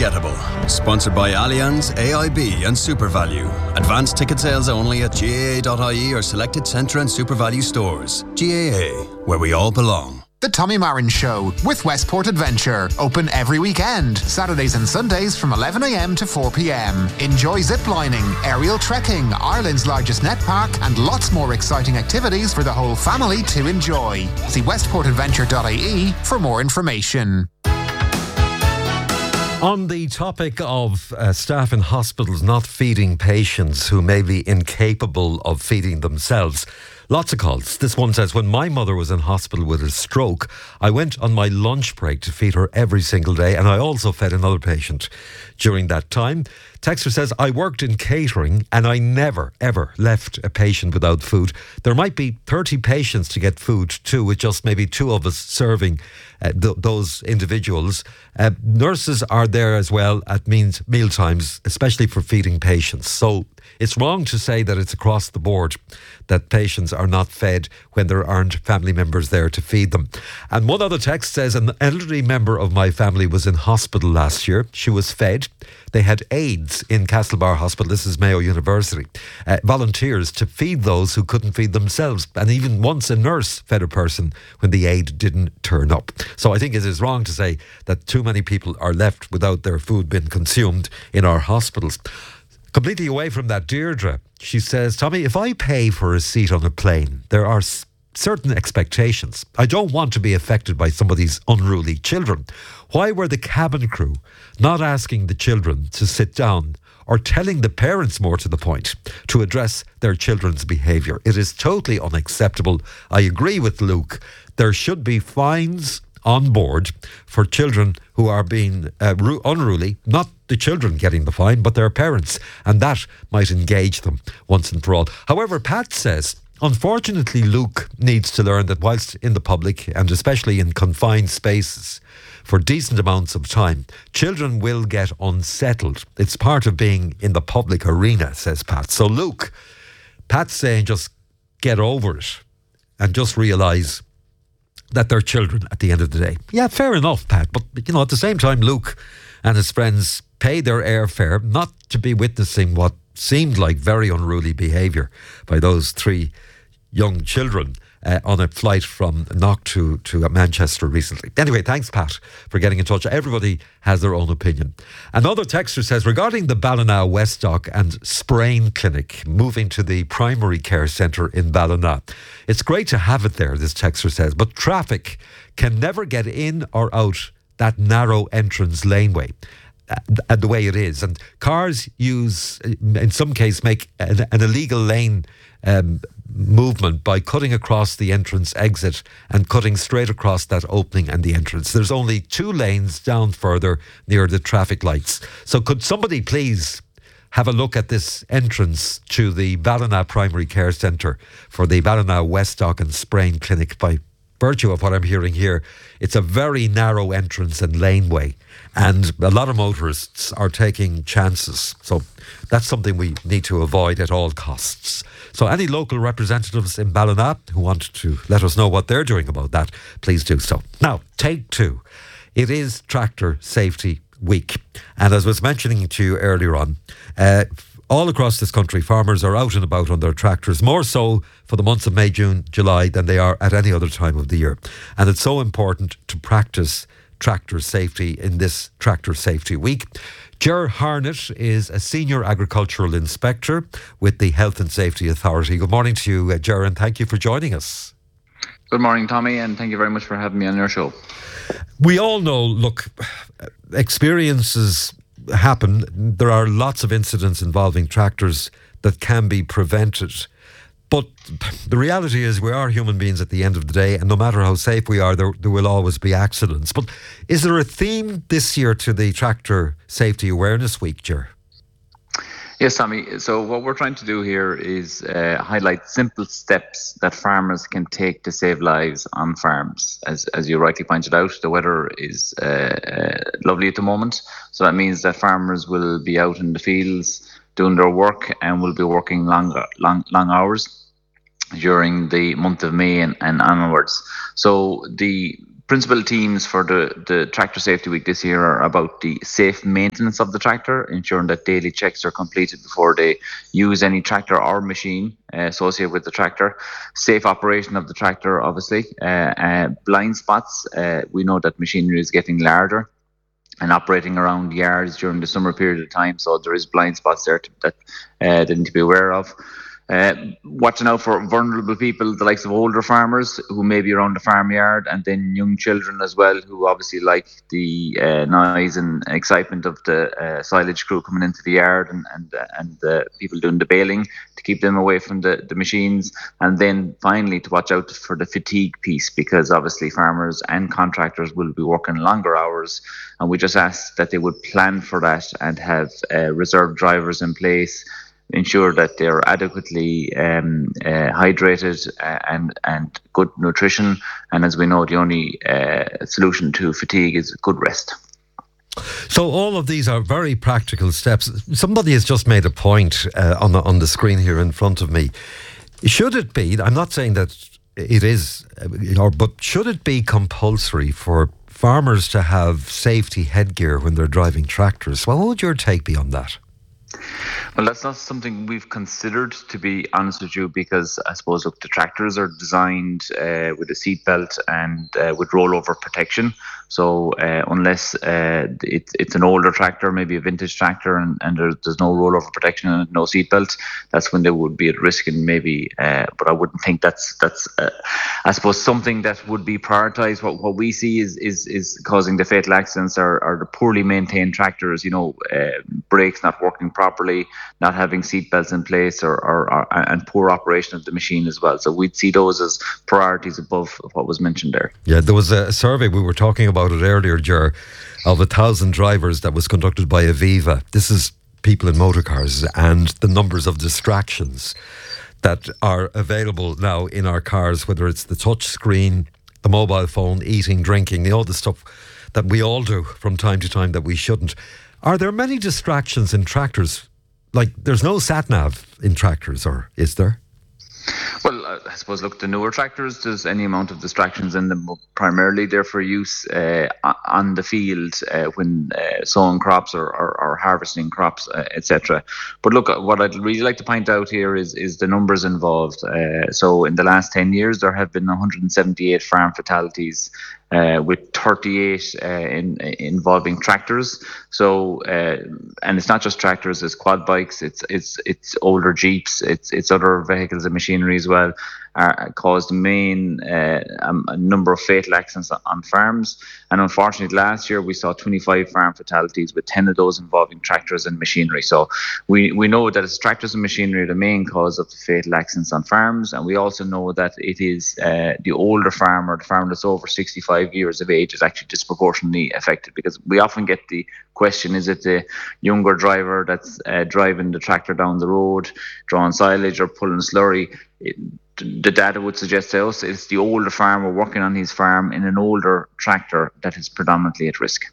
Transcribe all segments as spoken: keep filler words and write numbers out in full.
Unforgettable. Sponsored by Allianz, A I B and SuperValue. Advanced ticket sales only at G A A dot I E or selected Centre and SuperValue stores. G A A, where we all belong. The Tommy Marin Show with Westport Adventure. Open every weekend, Saturdays and Sundays from eleven a m to four p m. Enjoy ziplining, aerial trekking, Ireland's largest net park, and lots more exciting activities for the whole family to enjoy. See westport adventure dot I E for more information. On the topic of uh, staff in hospitals not feeding patients who may be incapable of feeding themselves, lots of calls. This one says, when my mother was in hospital with a stroke, I went on my lunch break to feed her every single day, and I also fed another patient during that time. Texter says, I worked in catering and I never, ever left a patient without food. There might be thirty patients to get food too, with just maybe two of us serving uh, th- those individuals. Uh, nurses are there as well at means, meal times, especially for feeding patients. So it's wrong to say that it's across the board that patients are not fed when there aren't family members there to feed them. And one other text says, an elderly member of my family was in hospital last year. She was fed. They had aides in Castlebar Hospital, this is Mayo University, uh, volunteers to feed those who couldn't feed themselves. And even once a nurse fed a person when the aide didn't turn up. So I think it is wrong to say that too many people are left without their food being consumed in our hospitals. Completely away from that, Deirdre, she says, Tommy, if I pay for a seat on a plane, there are s- certain expectations. I don't want to be affected by somebody's unruly children. Why were the cabin crew not asking the children to sit down or telling the parents, more to the point, to address their children's behaviour? It is totally unacceptable. I agree with Luke. There should be fines on board for children who are being uh, ru- unruly, not the children getting the fine, but their parents, and that might engage them once and for all. However, Pat says, unfortunately, Luke needs to learn that whilst in the public, and especially in confined spaces, for decent amounts of time, children will get unsettled. It's part of being in the public arena, says Pat. So Luke, Pat's saying just get over it and just realise that they're children at the end of the day. Yeah, fair enough, Pat. But, you know, at the same time, Luke and his friends paid their airfare not to be witnessing what seemed like very unruly behaviour by those three young children uh, on a flight from Knock to, to Manchester recently. Anyway, thanks, Pat, for getting in touch. Everybody has their own opinion. Another texter says, regarding the Ballina Westdock and Sprain Clinic moving to the primary care centre in Ballina, it's great to have it there, this texter says, but traffic can never get in or out that narrow entrance laneway. Uh, the way it is, and cars use, in some case, make an, an illegal lane um, movement by cutting across the entrance exit and cutting straight across that opening and the entrance. There's only two lanes down further near the traffic lights. So could somebody please have a look at this entrance to the Ballina Primary Care Centre for the Ballina Westdock and Sprain Clinic? By virtue of what I'm hearing here, it's a very narrow entrance and laneway, and a lot of motorists are taking chances. So that's something we need to avoid at all costs. So any local representatives in Ballina who want to let us know what they're doing about that, please do so. Now, take two. It is Tractor Safety Week, and as I was mentioning to you earlier on, uh, all across this country, farmers are out and about on their tractors, more so for the months of May, June, July than they are at any other time of the year. And it's so important to practice tractor safety in this Tractor Safety Week. Ger Harnett is a Senior Agricultural Inspector with the Health and Safety Authority. Good morning to you, uh, Ger, and thank you for joining us. Good morning, Tommy, and thank you very much for having me on your show. We all know, look, experiences happen. There are lots of incidents involving tractors that can be prevented. But the reality is we are human beings at the end of the day, and no matter how safe we are, there, there will always be accidents. But is there a theme this year to the Tractor Safety Awareness Week, Ger? Yes, Tommy. So what we're trying to do here is uh, highlight simple steps that farmers can take to save lives on farms. As as you rightly pointed out, the weather is uh, uh, lovely at the moment. So that means that farmers will be out in the fields doing their work and will be working long, long, long hours during the month of May and, and onwards. So the principal themes for the, the Tractor Safety Week this year are about the safe maintenance of the tractor, ensuring that daily checks are completed before they use any tractor or machine uh, associated with the tractor. Safe operation of the tractor, obviously. Uh, uh, blind spots. Uh, we know that machinery is getting larger and operating around yards during the summer period of time, so there is blind spots there to, that uh, they need to be aware of. Uh, watching out for vulnerable people, the likes of older farmers who may be around the farmyard, and then young children as well, who obviously like the uh, noise and excitement of the uh, silage crew coming into the yard, and and, uh, and the people doing the baling, to keep them away from the, the machines. And then finally to watch out for the fatigue piece, because obviously farmers and contractors will be working longer hours, and we just ask that they would plan for that and have uh, reserve drivers in place, ensure that they're adequately um, uh, hydrated uh, and and good nutrition. And as we know, the only uh, solution to fatigue is good rest. So all of these are very practical steps. Somebody has just made a point uh, on the on the screen here in front of me. Should it be? I'm not saying that it is, or but should it be compulsory for farmers to have safety headgear when they're driving tractors? What would your take be on that? Well, that's not something we've considered, to be honest with you, because I suppose, look, the tractors are designed uh, with a seatbelt and uh, with rollover protection. So uh, unless uh, it, it's an older tractor, maybe a vintage tractor, and, and there's, there's no rollover protection and no seatbelt, that's when they would be at risk. And maybe, uh, but I wouldn't think that's that's uh, I suppose something that would be prioritised. What what we see is is is causing the fatal accidents are, are the poorly maintained tractors. You know, uh, brakes not working properly, not having seatbelts in place, or, or, or and poor operation of the machine as well. So we'd see those as priorities above what was mentioned there. Yeah, there was a survey, we were talking about it earlier, Ger, of a thousand drivers that was conducted by Aviva. This is people in motor cars, and the numbers of distractions that are available now in our cars, whether it's the touch screen, the mobile phone, eating, drinking, all the stuff that we all do from time to time that we shouldn't. Are there many distractions in tractors? Like, there's no sat-nav in tractors, or is there? Well, uh, I suppose, look, the newer tractors, there's any amount of distractions in them. Primarily, they're for use uh, on the field uh, when uh, sowing crops or, or, or harvesting crops, uh, et cetera. But look, what I'd really like to point out here is is the numbers involved. Uh, so, in the last ten years, there have been one hundred seventy-eight farm fatalities, Uh, with thirty-eight uh, in, involving tractors. So, uh, and it's not just tractors; it's quad bikes, it's it's it's older Jeeps, it's it's other vehicles and machinery as well. Uh, caused the main uh, um, a number of fatal accidents on farms. And unfortunately, last year we saw twenty-five farm fatalities, with ten of those involving tractors and machinery. So we, we know that it's tractors and machinery are the main cause of the fatal accidents on farms. And we also know that it is uh, the older farmer, the farmer that's over sixty-five years of age, is actually disproportionately affected, because we often get the question, is it the younger driver that's uh, driving the tractor down the road, drawing silage or pulling a slurry? It, the data would suggest to us it's the older farmer working on his farm in an older tractor that is predominantly at risk.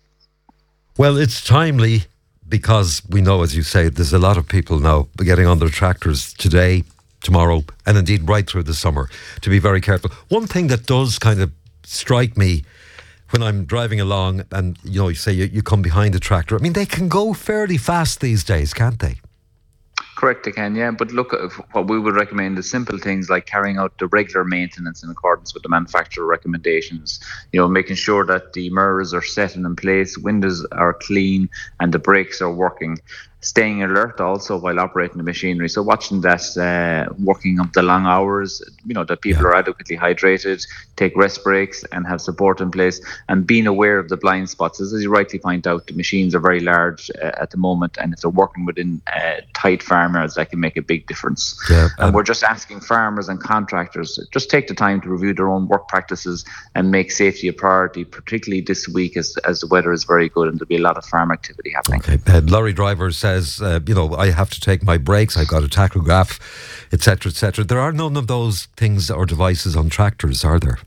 Well, it's timely, because we know, as you say, there's a lot of people now getting on their tractors today, tomorrow, and indeed right through the summer, to be very careful. One thing that does kind of strike me when I'm driving along, and you know, you say you, you come behind a tractor, I mean, they can go fairly fast these days, can't they? Correct, they can, yeah. But look, what we would recommend is simple things like carrying out the regular maintenance in accordance with the manufacturer recommendations. You know, making sure that the mirrors are set and in place, windows are clean, and the brakes are working. Staying alert also while operating the machinery. So watching that, uh, working up the long hours, you know, that people yeah. are adequately hydrated, take rest breaks and have support in place, and being aware of the blind spots. As you rightly point out, the machines are very large uh, at the moment, and if they're working within uh, tight farmyards, that can make a big difference. Yeah, um, and we're just asking farmers and contractors, just take the time to review their own work practices and make safety a priority, particularly this week as, as the weather is very good and there'll be a lot of farm activity happening. Okay, uh, lorry drivers says, uh, you know, I have to take my breaks, I've got a tachograph, et cetera, et cetera. There are none of those things or devices on tractors, are there?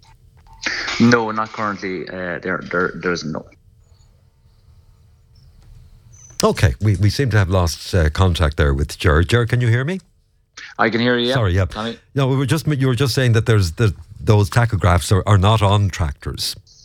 No, not currently. Uh, there, there, there's no. Okay, we, we seem to have lost uh, contact there with Ger. Ger, can you hear me? I can hear you. Yeah. Sorry, yeah. No, we were just you were just saying that there's the, those tachographs are, are not on tractors.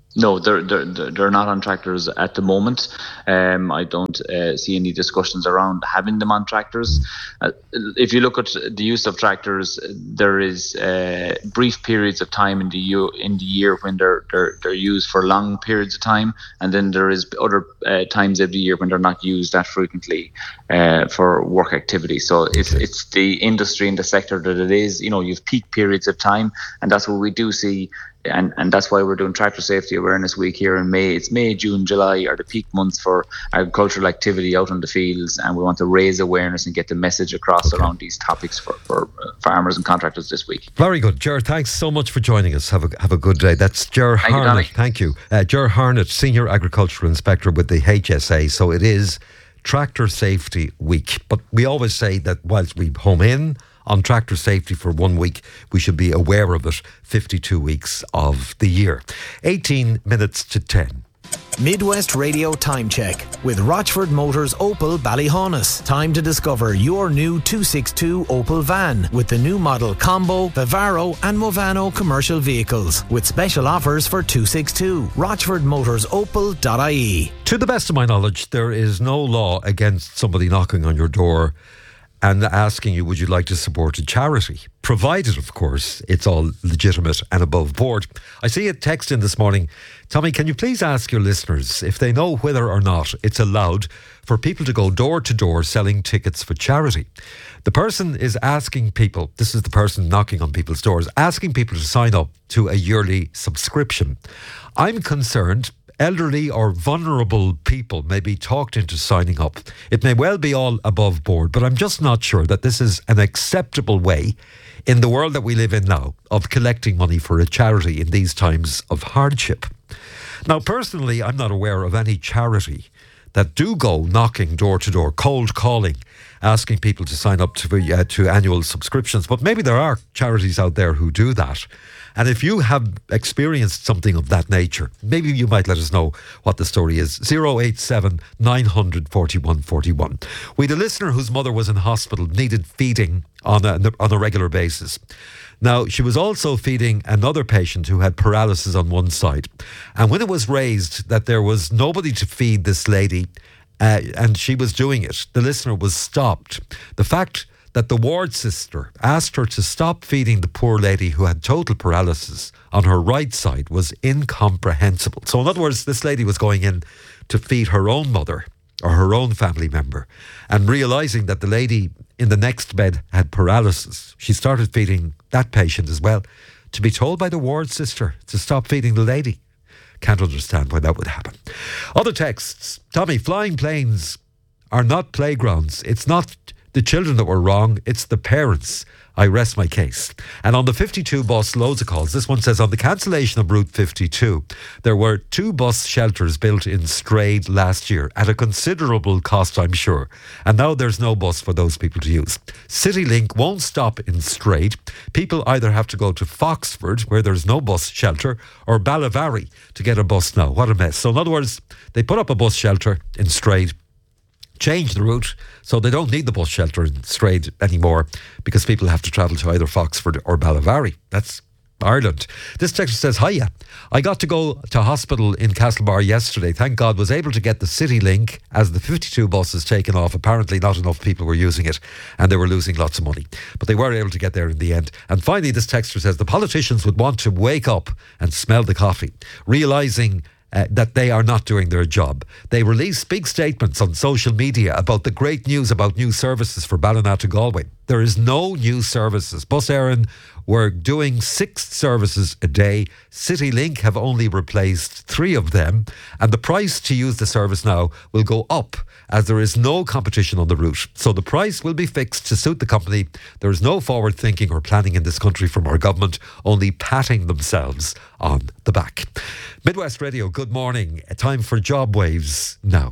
No, they're, they're they're not on tractors at the moment. Um, I don't uh, see any discussions around having them on tractors. Uh, if you look at the use of tractors, there is uh, brief periods of time in the year, in the year when they're, they're they're used for long periods of time, and then there is other uh, times of the year when they're not used that frequently uh, for work activity. So it's it's the industry and the sector that it is. You know, you've peak periods of time, and that's what we do see. And and that's why we're doing Tractor Safety Awareness Week here in May. It's May, June, July are the peak months for agricultural activity out on the fields, and we want to raise awareness and get the message across okay. around these topics for, for farmers and contractors this week. Very good. Ger, thanks so much for joining us. Have a have a good day. That's Ger Thank Harnett. You, Thank you. Uh, Ger Harnett, Senior Agricultural Inspector with the H S A. So it is Tractor Safety Week. But we always say that whilst we home in on tractor safety for one week, we should be aware of it fifty-two weeks of the year. eighteen minutes to ten. Midwest Radio Time Check with Rochford Motors Opel Ballyhonus. Time to discover your new two sixty-two Opel van with the new model Combo, Vivaro and Movano commercial vehicles with special offers for two sixty-two. rochford motors opel dot I E. To the best of my knowledge, there is no law against somebody knocking on your door and asking you, would you like to support a charity? Provided, of course, it's all legitimate and above board. I see a text in this morning. Tommy, can you please ask your listeners if they know whether or not it's allowed for people to go door to door selling tickets for charity? The person is asking people, this is the person knocking on people's doors, asking people to sign up to a yearly subscription. I'm concerned elderly or vulnerable people may be talked into signing up. It may well be all above board, but I'm just not sure that this is an acceptable way in the world that we live in now of collecting money for a charity in these times of hardship. Now, personally, I'm not aware of any charity that do go knocking door to door, cold calling, asking people to sign up to, uh, to annual subscriptions. But maybe there are charities out there who do that. And if you have experienced something of that nature, maybe you might let us know what the story is. oh eight seven, nine hundred, forty-one forty-one. We had a listener whose mother was in hospital, needed feeding on a, on a regular basis. Now, she was also feeding another patient who had paralysis on one side. And when it was raised that there was nobody to feed this lady, uh, and she was doing it, the listener was stopped. The fact that the ward sister asked her to stop feeding the poor lady who had total paralysis on her right side was incomprehensible. So in other words, this lady was going in to feed her own mother or her own family member, and realising that the lady in the next bed had paralysis, she started feeding that patient as well, to be told by the ward sister to stop feeding the lady. Can't understand why that would happen. Other texts. Tommy, flying planes are not playgrounds. It's not the children that were wrong, it's the parents. I rest my case. And on the fifty-two bus, loads of calls. This one says, on the cancellation of Route fifty-two, there were two bus shelters built in Strade last year at a considerable cost, I'm sure. And now there's no bus for those people to use. CityLink won't stop in Strade. People either have to go to Foxford, where there's no bus shelter, or Ballyvary to get a bus now. What a mess. So in other words, they put up a bus shelter in Strade, change the route so they don't need the bus shelter in Strade anymore because people have to travel to either Foxford or Ballyvary. That's Ireland. This texter says, hiya, I got to go to hospital in Castlebar yesterday. Thank God was able to get the CityLink as the fifty-two buses taken off. Apparently not enough people were using it and they were losing lots of money. But they were able to get there in the end. And finally, this texter says, the politicians would want to wake up and smell the coffee, realising Uh, that they are not doing their job. They release big statements on social media about the great news about new services for Ballina to Galway. There is no new services. Bus Éireann were doing six services a day. CityLink have only replaced three of them, and the price to use the service now will go up as there is no competition on the route. So the price will be fixed to suit the company. There is no forward thinking or planning in this country from our government, only patting themselves on the back. Midwest Radio, good morning. Time for Job Waves now.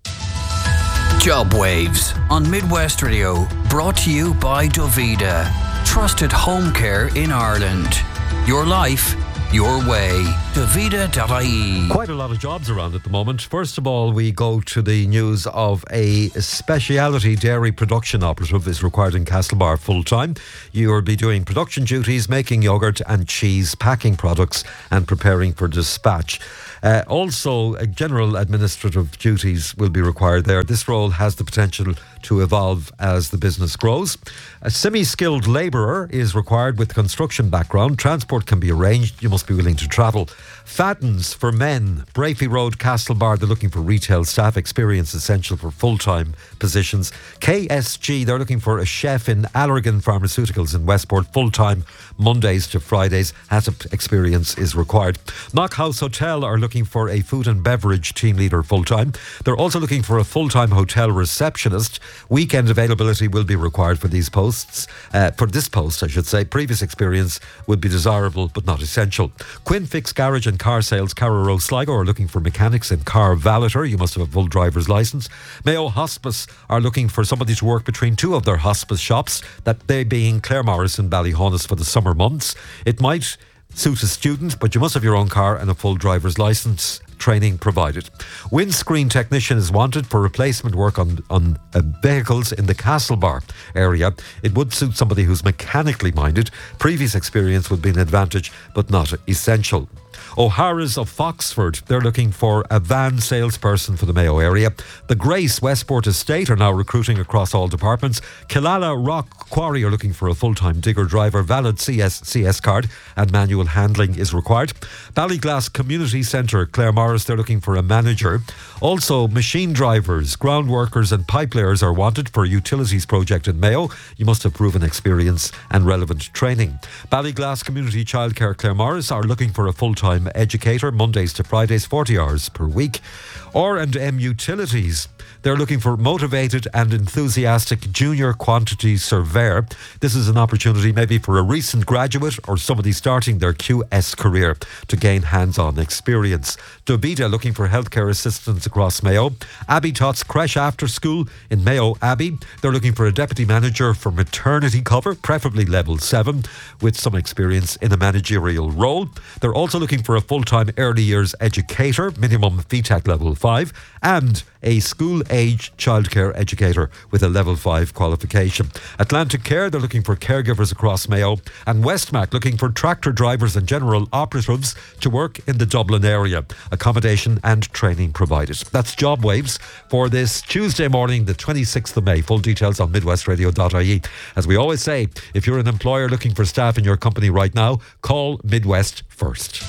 Job Waves on Midwest Radio, brought to you by Dovida, trusted home care in Ireland. Your life, your way. Davida dot I E. Quite a lot of jobs around at the moment. First of all, we go to the news of a speciality dairy production operative is required in Castlebar full-time. You will be doing production duties, making yoghurt and cheese, packing products and preparing for dispatch. Uh, also, uh, general administrative duties will be required there. This role has the potential to evolve as the business grows. A semi-skilled labourer is required with construction background. Transport can be arranged. You must be willing to travel. Fattens for men, Brafey Road, Castlebar. They're looking for retail staff. Experience essential for full-time positions. K S G, they're looking for a chef in Allergan Pharmaceuticals in Westport, full-time, Mondays to Fridays. HACCP experience is required. Knockhouse Hotel are looking for a food and beverage team leader full-time. They're also looking for a full-time hotel receptionist. Weekend availability will be required for these posts. Uh, for this post, I should say. Previous experience would be desirable but not essential. Quinn Fix Garage and Car Sales, Carrow Sligo are looking for mechanics and car valeter. You must have a full driver's licence. Mayo Hospice are looking for somebody to work between two of their hospice shops, that they being Claremorris and Ballyhonus for the summer months. It might suit a student, but you must have your own car and a full driver's licence. Training provided. Windscreen technician is wanted for replacement work on, on uh, vehicles in the Castlebar area. It would suit somebody who's mechanically minded. Previous experience would be an advantage, but not essential. O'Hara's of Foxford, they're looking for a van salesperson for the Mayo area. The Grace Westport Estate are now recruiting across all departments. Killala Rock Quarry are looking for a full-time digger driver. Valid C S, C S card and manual handling is required. Ballyglass Community Centre, Claremorris, they're looking for a manager. Also, machine drivers, ground workers and pipe layers are wanted for a utilities project in Mayo. You must have proven experience and relevant training. Ballyglass Community Childcare Claremorris are looking for a full-time educator, Mondays to Fridays, forty hours per week. R and M Utilities, they're looking for motivated and enthusiastic junior quantity surveyor. This is an opportunity maybe for a recent graduate or somebody starting their Q S career to gain hands-on experience. Davida looking for healthcare assistants across Mayo. Abbey Tots Creche After School in Mayo Abbey, they're looking for a deputy manager for maternity cover, preferably level seven, with some experience in a managerial role. They're also looking for a full-time early years educator, minimum F E T A C level five, and a school-age childcare educator with a level five qualification. Atlantic Care, they're looking for caregivers across Mayo. And Westmac looking for tractor drivers and general operatives to work in the Dublin area. Accommodation and training provided. That's Job Waves for this Tuesday morning, the twenty-sixth of May. Full details on midwest radio dot I E. As we always say, if you're an employer looking for staff in your company right now, call Midwest first.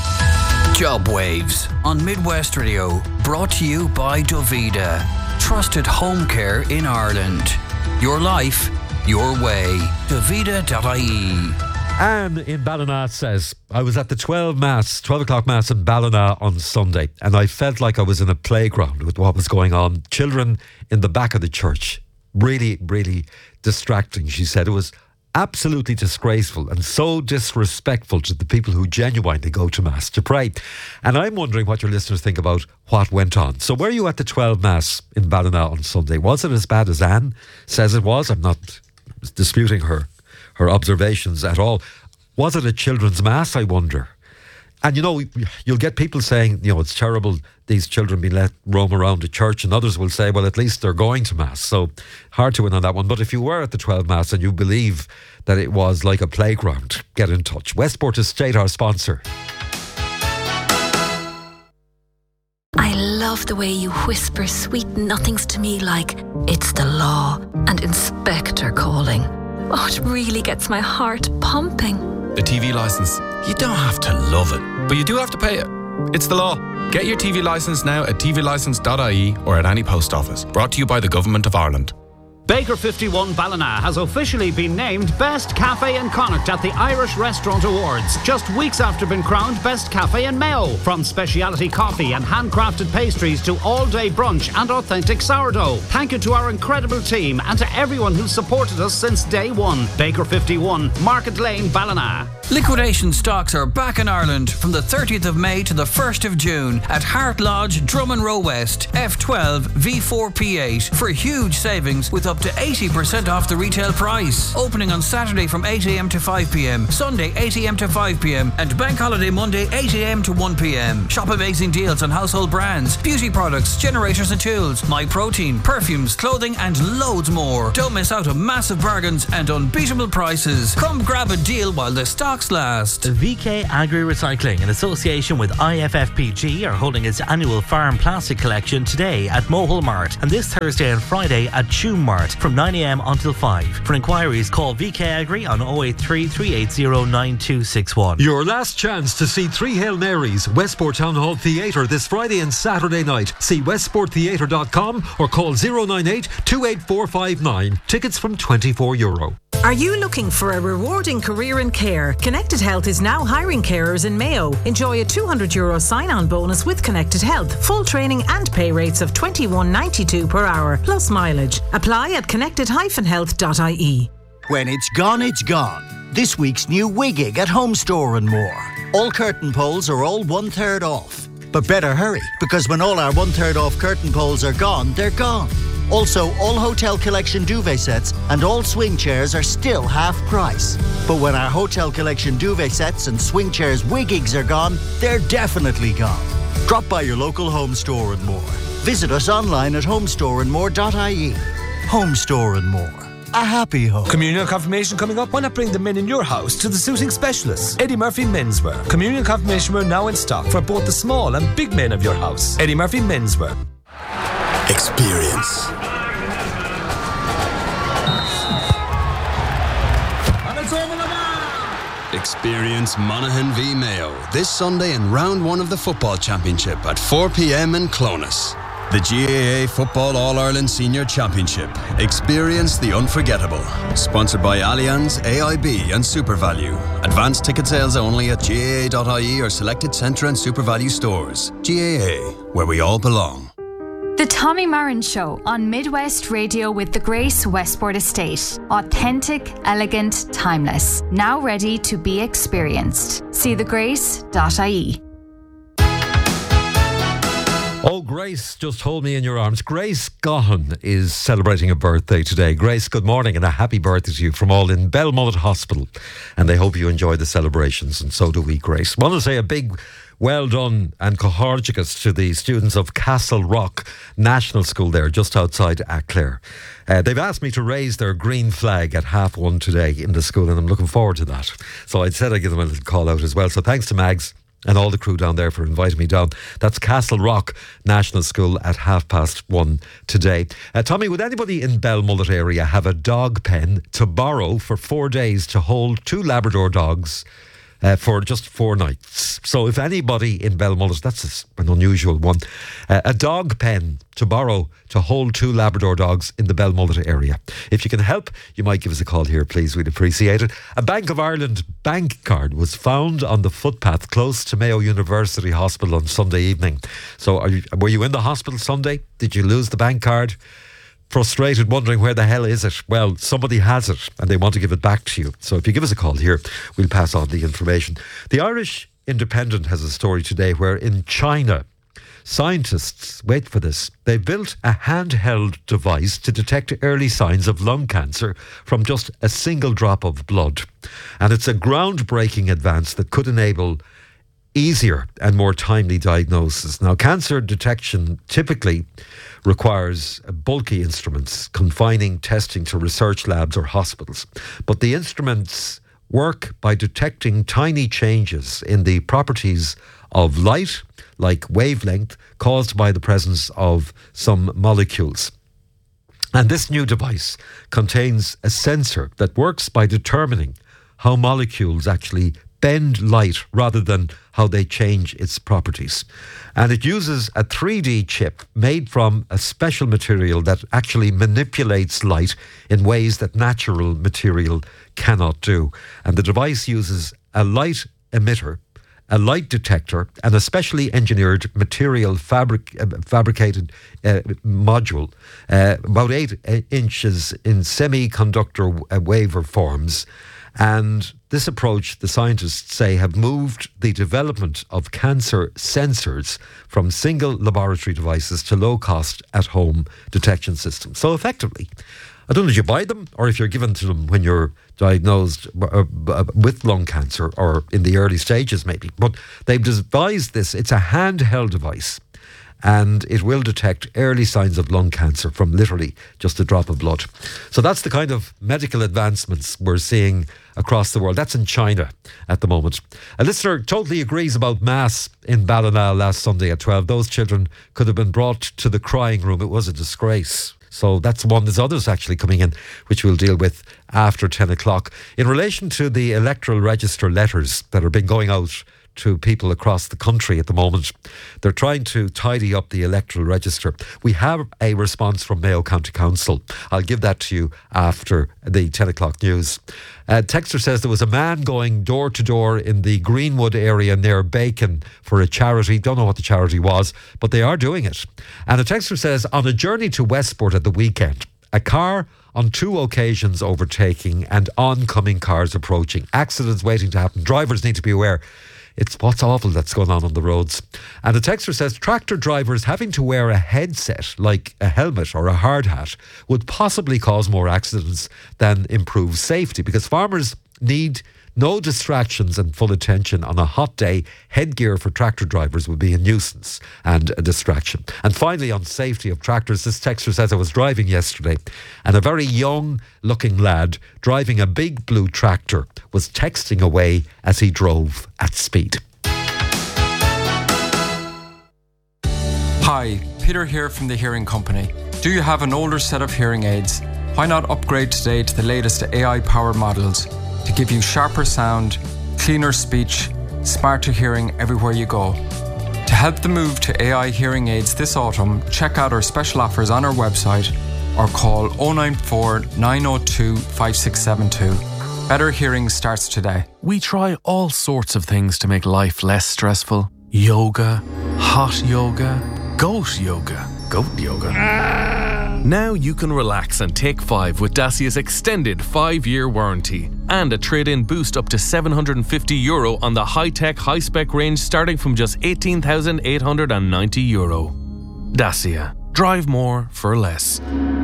Job Waves on Midwest Radio, brought to you by Davida. Trusted home care in Ireland. Your life, your way. Davida dot I E. Anne in Ballina says, I was at the twelve mass, twelve o'clock mass in Ballina on Sunday, and I felt like I was in a playground with what was going on. Children in the back of the church. Really, really distracting, she said. It was absolutely disgraceful and so disrespectful to the people who genuinely go to Mass to pray. And I'm wondering what your listeners think about what went on. So were you at the twelve Mass in Ballina on Sunday? Was it as bad as Anne says it was? I'm not disputing her, her observations at all. Was it a children's Mass, I wonder? And you know, you'll get people saying, you know, it's terrible these children being let roam around the church, and others will say, well, at least they're going to Mass. So hard to win on that one. But if you were at the twelve Mass and you believe that it was like a playground, get in touch. Westport Estate, our sponsor. I love the way you whisper sweet nothings to me like, it's the law and Inspector calling. Oh, it really gets my heart pumping. The T V licence, you don't have to love it, but you do have to pay it. It's the law. Get your T V licence now at t v licence dot I E or at any post office. Brought to you by the Government of Ireland. Baker fifty-one Ballina has officially been named Best Cafe in Connacht at the Irish Restaurant Awards, just weeks after being crowned Best Cafe in Mayo. From specialty coffee and handcrafted pastries to all-day brunch and authentic sourdough. Thank you to our incredible team and to everyone who's supported us since day one. Baker fifty-one, Market Lane, Ballina. Liquidation stocks are back in Ireland from the thirtieth of May to the first of June at Hart Lodge, Drummond Row West, F twelve V four P eight for huge savings with up to eighty percent off the retail price. Opening on Saturday from eight a m to five p m, Sunday eight a m to five p m and Bank Holiday Monday eight a m to one p m. Shop amazing deals on household brands, beauty products, generators and tools, My Protein, perfumes, clothing and loads more. Don't miss out on massive bargains and unbeatable prices. Come grab a deal while the stocks last. V K Agri Recycling, in association with I F F P G, are holding its annual farm plastic collection today at Mohill Mart and this Thursday and Friday at Tuam Mart from nine a m until five. For inquiries, call V K Agri on oh eight three, three eight zero, nine two six one. Your last chance to see Three Hail Marys, Westport Town Hall Theatre this Friday and Saturday night. See westport theatre dot com or call zero nine eight, two eight four five nine. Tickets from twenty-four euro. Are you looking for a rewarding career in care? Connected Health is now hiring carers in Mayo. Enjoy a two hundred euro sign-on bonus with Connected Health. Full training and pay rates of twenty-one ninety-two per hour, plus mileage. Apply at connected dash health dot I E. When it's gone, it's gone. This week's new Wiggig at Home Store and More. All curtain poles are all one-third off. But better hurry, because when all our one-third off curtain poles are gone, they're gone. Also, all Hotel Collection duvet sets and all swing chairs are still half price. But when our Hotel Collection duvet sets and swing chairs Wiggigs are gone, they're definitely gone. Drop by your local Home Store and More. Visit us online at home store and more dot I E. Home Store and More. A happy home. Communion confirmation coming up. Why not bring the men in your house to the suiting specialists? Eddie Murphy Menswear. Communion confirmation wear now in stock for both the small and big men of your house. Eddie Murphy Menswear. Experience. Experience Monaghan v Mayo this Sunday in round one of the football championship at four p m in Clones. The G A A Football All-Ireland Senior Championship. Experience the unforgettable. Sponsored by Allianz, A I B and SuperValu. Advanced ticket sales only at G A A dot I E or selected Centra and SuperValu stores. G A A, where we all belong. The Tommy Marin Show on Midwest Radio with the Grace Westport Estate. Authentic, elegant, timeless. Now ready to be experienced. See the grace dot I E. Oh, Grace, just hold me in your arms. Grace Gahan is celebrating a birthday today. Grace, good morning and a happy birthday to you from all in Belmullet Hospital. And they hope you enjoy the celebrations, and so do we, Grace. I want to say a big well done and cohorticus to the students of Castle Rock National School there, just outside Aclair. Uh, they've asked me to raise their green flag at half one today in the school, and I'm looking forward to that. So I said I'd give them a little call out as well. So thanks to Mags and all the crew down there for inviting me down. That's Castle Rock National School at half past one today. Uh, Tommy, would anybody in Belmullet area have a dog pen to borrow for four days to hold two Labrador dogs Uh, for just four nights? So if anybody in Belmullet, that's an unusual one, uh, a dog pen to borrow to hold two Labrador dogs in the Belmullet area. If you can help, you might give us a call here, please. We'd appreciate it. A Bank of Ireland bank card was found on the footpath close to Mayo University Hospital on Sunday evening. So are you, were you in the hospital Sunday? Did you lose the bank card? Frustrated, wondering where the hell is it? Well, somebody has it and they want to give it back to you. So if you give us a call here, we'll pass on the information. The Irish Independent has a story today where in China, scientists, wait for this, they built a handheld device to detect early signs of lung cancer from just a single drop of blood. And it's a groundbreaking advance that could enable easier and more timely diagnosis. Now, cancer detection typically requires bulky instruments, confining testing to research labs or hospitals. But the instruments work by detecting tiny changes in the properties of light, like wavelength, caused by the presence of some molecules. And this new device contains a sensor that works by determining how molecules actually bend light rather than how they change its properties. And it uses a three D chip made from a special material that actually manipulates light in ways that natural material cannot do. And the device uses a light emitter, a light detector, and a specially engineered material fabric, uh, fabricated uh, module, uh, about eight uh, inches in semiconductor uh, waver forms. And this approach, the scientists say, have moved the development of cancer sensors from single laboratory devices to low-cost at-home detection systems. So effectively, I don't know if you buy them or if you're given to them when you're diagnosed with lung cancer or in the early stages maybe. But they've devised this. It's a handheld device, and it will detect early signs of lung cancer from literally just a drop of blood. So that's the kind of medical advancements we're seeing across the world. That's in China at the moment. A listener totally agrees about Mass in Ballina last Sunday at twelve. Those children could have been brought to the crying room. It was a disgrace. So that's one. There's others actually coming in, which we'll deal with after ten o'clock. In relation to the electoral register letters that are being going out to people across the country at the moment, they're trying to tidy up the electoral register. We have a response from Mayo County Council. I'll give that to you after the ten o'clock news. Uh, Texter says there was a man going door to door in the Greenwood area near Bacon for a charity. Don't know what the charity was, but they are doing it. And a Texter says, on a journey to Westport at the weekend, a car on two occasions overtaking and oncoming cars approaching. Accidents waiting to happen. Drivers need to be aware. It's what's awful that's going on on the roads. And the texter says tractor drivers having to wear a headset, like a helmet or a hard hat, would possibly cause more accidents than improve safety, because farmers need no distractions and full attention on a hot day. Headgear for tractor drivers would be a nuisance and a distraction. And finally, on safety of tractors, this texter says, I was driving yesterday and a very young looking lad driving a big blue tractor was texting away as he drove at speed. Hi, Peter here from the Hearing Company. Do you have an older set of hearing aids? Why not upgrade today to the latest A I-powered models to give you sharper sound, cleaner speech, smarter hearing everywhere you go? To help the move to A I hearing aids this autumn, check out our special offers on our website or call oh nine four, nine oh two, five six seven two. Better hearing starts today. We try all sorts of things to make life less stressful. Yoga, hot yoga, goat yoga, goat yoga. Now you can relax and take five with Dacia's extended five-year warranty and a trade-in boost up to seven hundred fifty euro on the high-tech, high-spec range starting from just eighteen thousand eight hundred ninety euro. Dacia. Drive more for less.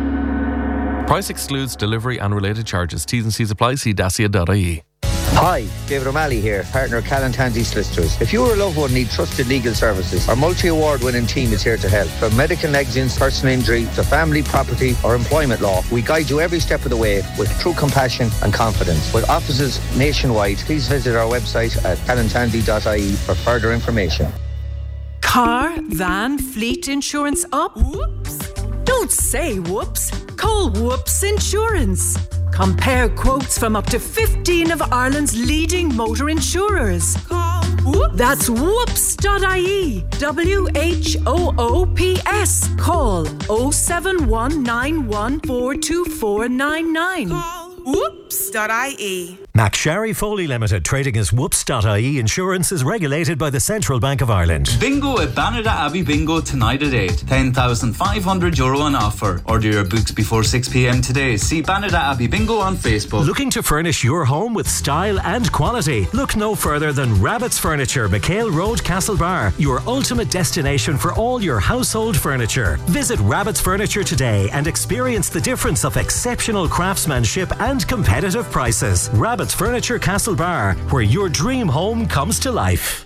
Price excludes delivery and related charges. T's and C's apply. See dacia dot I E. Hi, David O'Malley here, partner of Callan Tansey Solicitors. If you or a loved one need trusted legal services, our multi-award winning team is here to help. From medical negligence, personal injury, to family, property or employment law, we guide you every step of the way with true compassion and confidence. With offices nationwide, please visit our website at callan tansey dot I E for further information. Car, van, fleet insurance up? Whoops! Don't say whoops. Call Whoops Insurance. Compare quotes from up to fifteen of Ireland's leading motor insurers. Call Whoops. That's whoops dot I E. W H O O P S. Call oh seven one nine one four two four nine nine. Call whoops dot I E. McSharry Foley Limited, trading as whoops dot I E Insurance, is regulated by the Central Bank of Ireland. Bingo at Banada Abbey Bingo tonight at eight. ten thousand five hundred euro on offer. Order your books before six p.m. today. See Banada Abbey Bingo on Facebook. Looking to furnish your home with style and quality? Look no further than Rabbit's Furniture, McHale Road, Castlebar, your ultimate destination for all your household furniture. Visit Rabbit's Furniture today and experience the difference of exceptional craftsmanship and competitive prices. Rabbit's Furniture, Castlebar, where your dream home comes to life.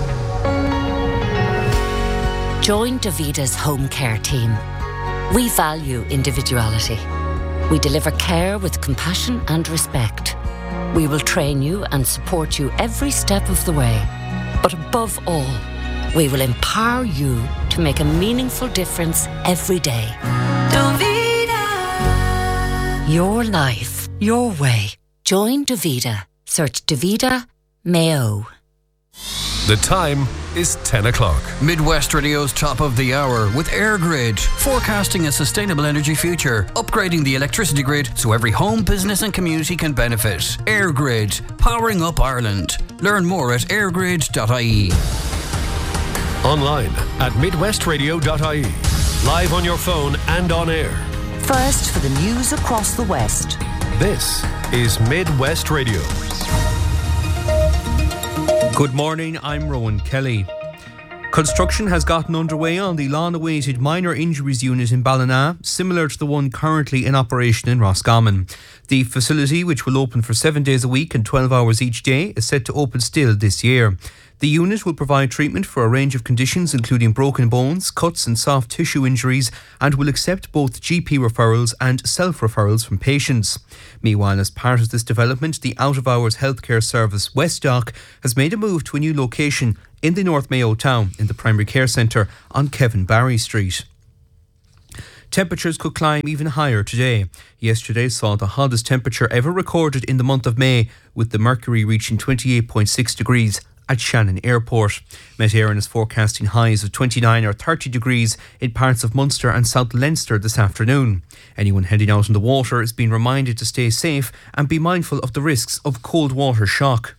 Join Davida's home care team. We value individuality. We deliver care with compassion and respect. We will train you and support you every step of the way. But above all, we will empower you to make a meaningful difference every day. Davida. Your life, your way. Join Davida. Search Davida Mayo. The time is ten o'clock. Midwest Radio's top of the hour with AirGrid, forecasting a sustainable energy future, upgrading the electricity grid so every home, business and community can benefit. AirGrid, powering up Ireland. Learn more at airgrid dot I E. Online at midwest radio dot I E. Live on your phone and on air. First for the news across the West. This is Midwest Radio. Good morning, I'm Rowan Kelly. Construction has gotten underway on the long-awaited minor injuries unit in Ballina, similar to the one currently in operation in Roscommon. The facility, which will open for seven days a week and twelve hours each day, is set to open still this year. The unit will provide treatment for a range of conditions including broken bones, cuts and soft tissue injuries, and will accept both G P referrals and self-referrals from patients. Meanwhile, as part of this development, the out-of-hours healthcare service West Dock has made a move to a new location in the North Mayo town in the primary care centre on Kevin Barry Street. Temperatures could climb even higher today. Yesterday saw the hottest temperature ever recorded in the month of May, with the mercury reaching twenty-eight point six degrees at Shannon Airport. Met Éireann is forecasting highs of twenty-nine or thirty degrees in parts of Munster and South Leinster this afternoon. Anyone heading out on the water is being reminded to stay safe and be mindful of the risks of cold water shock.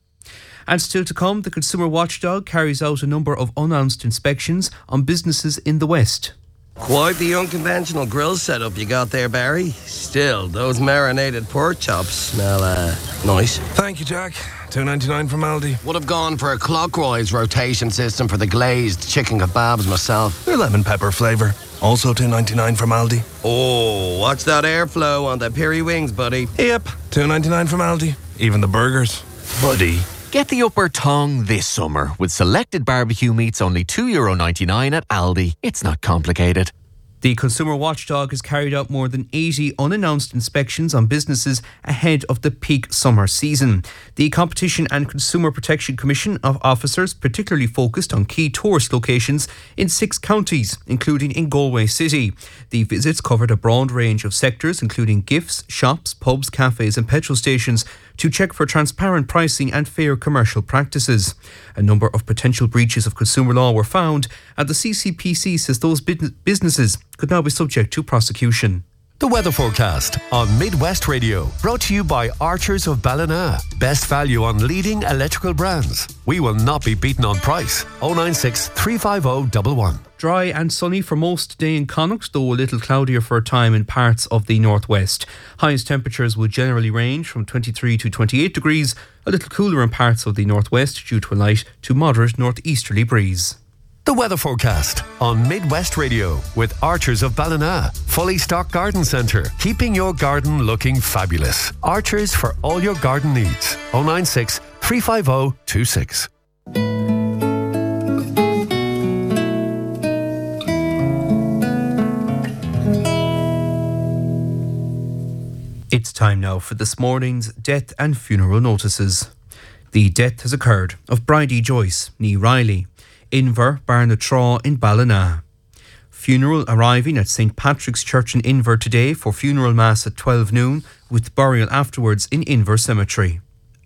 And still to come, the Consumer Watchdog carries out a number of unannounced inspections on businesses in the West. Quite the unconventional grill setup you got there, Barry. Still, those marinated pork chops smell uh, nice. Thank you, Jack. two ninety-nine from Aldi. Would have gone for a clockwise rotation system for the glazed chicken kebabs myself. They're lemon pepper flavour. Also two ninety-nine from Aldi. Oh, watch that airflow on the peri wings, buddy. Yep, two ninety-nine from Aldi. Even the burgers. Buddy. Get the upper tongue this summer with selected barbecue meats only two euro ninety-nine at Aldi. It's not complicated. The Consumer Watchdog has carried out more than eighty unannounced inspections on businesses ahead of the peak summer season. The Competition and Consumer Protection Commission of officers particularly focused on key tourist locations in six counties, including in Galway City. The visits covered a broad range of sectors, including gifts, shops, pubs, cafes and petrol stations, to check for transparent pricing and fair commercial practices. A number of potential breaches of consumer law were found, and the C C P C says those businesses could now be subject to prosecution. The weather forecast on Midwest Radio, brought to you by Archers of Ballina. Best value on leading electrical brands. We will not be beaten on price. oh nine six, three five oh, one one. Dry and sunny for most today in Connacht, though a little cloudier for a time in parts of the northwest. Highest temperatures will generally range from twenty-three to twenty-eight degrees, a little cooler in parts of the northwest due to a light to moderate northeasterly breeze. The weather forecast on Midwest Radio with Archers of Ballina. Fully stocked garden centre, keeping your garden looking fabulous. Archers for all your garden needs. oh nine six, three five oh, two six. It's time now for this morning's death and funeral notices. The death has occurred of Bridie Joyce, nee Riley, Inver, Barnatraw in Ballina. Funeral arriving at Saint Patrick's Church in Inver today for funeral mass at twelve noon, with burial afterwards in Inver Cemetery.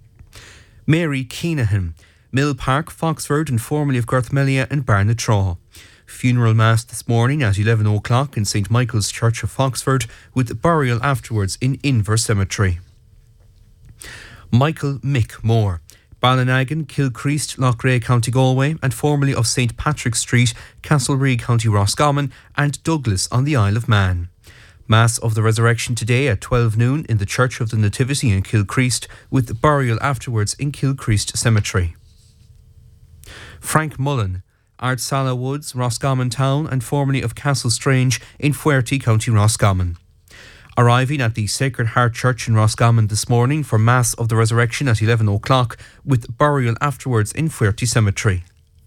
Mary Keenahan, Mill Park, Foxford and formerly of Garthmelia and Barnatraw. Funeral mass this morning at eleven o'clock in Saint Michael's Church of Foxford, with burial afterwards in Inver Cemetery. Michael Mick Moore, Ballinagan, Kilcreast, Loughrea, County Galway, and formerly of Saint Patrick's Street, Castlereagh, County Roscommon, and Douglas on the Isle of Man. Mass of the Resurrection today at twelve noon in the Church of the Nativity in Kilcreast, with burial afterwards in Kilcreast Cemetery. Frank Mullen, Ardsala Woods, Roscommon Town, and formerly of Castle Strange in Fuerty, County Roscommon. Arriving at the Sacred Heart Church in Roscommon this morning for Mass of the Resurrection at eleven o'clock, with burial afterwards in Fuerty Cemetery.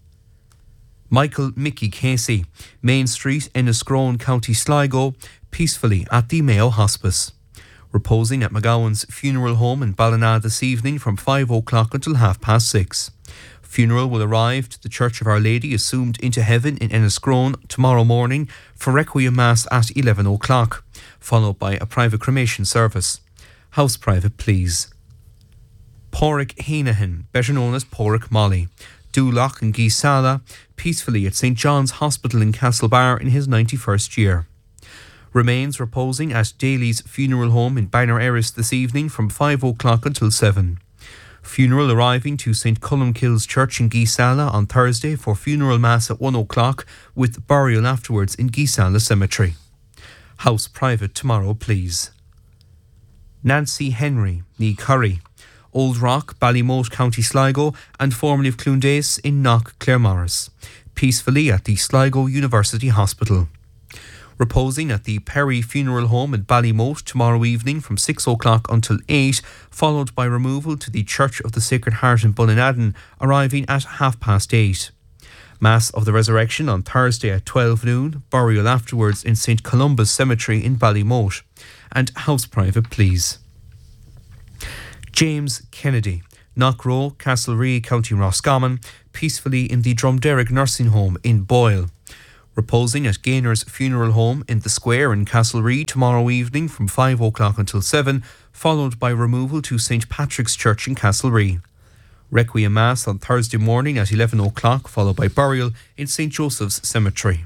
Michael Mickey Casey, Main Street, Enniscrone, County Sligo, peacefully at the Mayo Hospice. Reposing at McGowan's funeral home in Ballina this evening from five o'clock until half past six. Funeral will arrive to the Church of Our Lady Assumed into Heaven in Enniscrone tomorrow morning for Requiem Mass at eleven o'clock, followed by a private cremation service. House private, please. Porrick Heenahan, better known as Porrick Molly, Dulach and Geesala, peacefully at Saint John's Hospital in Castlebar in his ninety-first year. Remains reposing at Daly's Funeral Home in Bangor Erris this evening from five o'clock until seven. Funeral arriving to Saint Columkille's Church in Geesala on Thursday for funeral mass at one o'clock, with burial afterwards in Geesala Cemetery. House private tomorrow, please. Nancy Henry, ní Curry. Old Rock, Ballymote, County Sligo, and formerly of Clundace in Knock, Claremorris. Peacefully at the Sligo University Hospital. Reposing at the Perry Funeral Home in Ballymote tomorrow evening from six o'clock until eight, followed by removal to the Church of the Sacred Heart in Bullinadden, arriving at half past eight. Mass of the Resurrection on Thursday at twelve noon, burial afterwards in Saint Columba's Cemetery in Ballymote, and house private please. James Kennedy, Knockrow, Castlerea, County Roscommon, peacefully in the Drumderrick Nursing Home in Boyle. Reposing at Gaynor's Funeral Home in the Square in Castlerea tomorrow evening from five o'clock until seven, followed by removal to Saint Patrick's Church in Castlerea. Requiem Mass on Thursday morning at eleven o'clock, followed by burial in Saint Joseph's Cemetery.